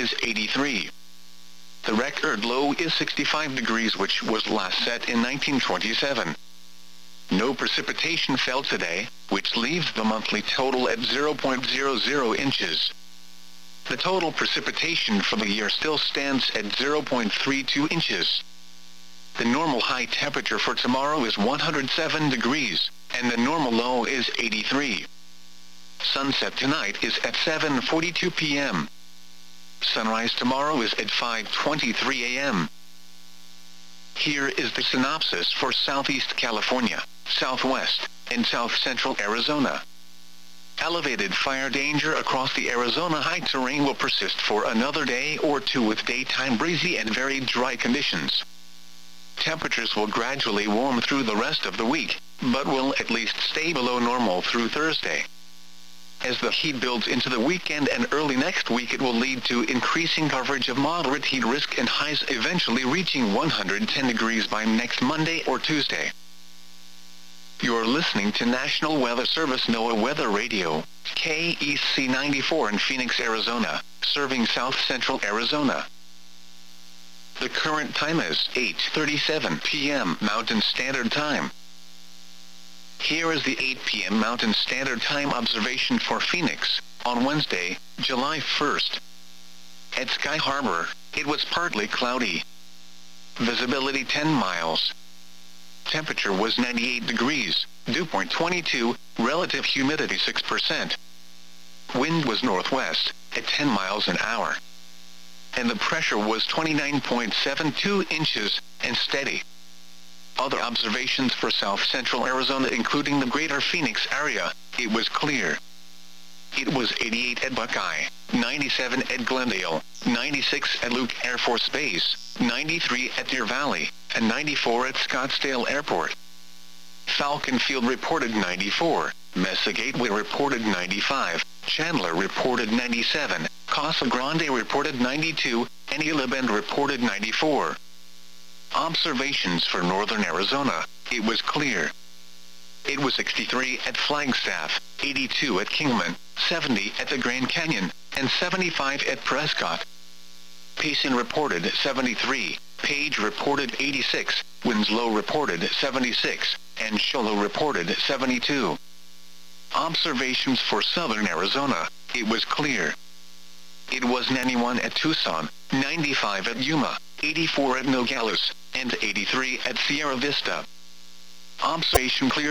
is 83. The record low is 65 degrees, which was last set in 1927. No precipitation fell today, which leaves the monthly total at 0.00 inches. The total precipitation for the year still stands at 0.32 inches. The normal high temperature for tomorrow is 107 degrees, and the normal low is 83. Sunset tonight is at 7:42 p.m. Sunrise tomorrow is at 5:23 a.m. Here is the synopsis for Southeast California, Southwest, and South Central Arizona. Elevated fire danger across the Arizona high terrain will persist for another day or two with daytime breezy and very dry conditions. Temperatures will gradually warm through the rest of the week, but will at least stay below normal through Thursday. As the heat builds into the weekend and early next week, it will lead to increasing coverage of moderate heat risk and highs eventually reaching 110 degrees by next Monday or Tuesday. You're listening to National Weather Service NOAA Weather Radio, KEC 94 in Phoenix, Arizona, serving South Central Arizona. The current time is 8:37 p.m. Mountain Standard Time. Here is the 8 p.m. Mountain Standard Time observation for Phoenix, on Wednesday, July 1st. At Sky Harbor, it was partly cloudy. Visibility 10 miles. Temperature was 98 degrees, dew point 22, relative humidity 6%. Wind was northwest, at 10 miles an hour. And the pressure was 29.72 inches, and steady. Other observations for South Central Arizona, including the greater Phoenix area, it was clear. It was 88 at Buckeye, 97 at Glendale, 96 at Luke Air Force Base, 93 at Deer Valley, and 94 at Scottsdale Airport. Falcon Field reported 94, Mesa Gateway reported 95, Chandler reported 97, Casa Grande reported 92, and Gila Bend reported 94. Observations for northern Arizona, it was clear. It was 63 at Flagstaff, 82 at Kingman, 70 at the Grand Canyon, and 75 at Prescott. Payson reported 73, Page reported 86, Winslow reported 76, and Show Low reported 72. Observations for southern Arizona, it was clear. It was 91 at Tucson, 95 at Yuma, 84 at Nogales, and 83 at Sierra Vista. Observation clear.